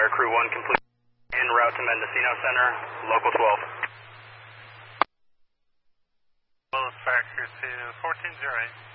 Air Crew 1 complete. En route to Mendocino Center, local 12. Willis Fire Crew to 1408.